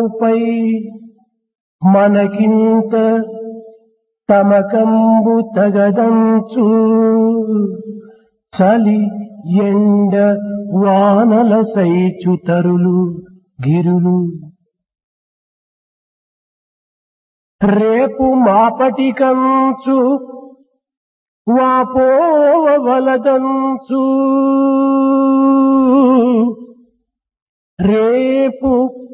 తనువుపై మనకింత తమకంబు తగదంచు చలి ఎండ వానల సైచుతరులు గిరులు రేపు మాపటికంచు వాపోవలదంచు రేపు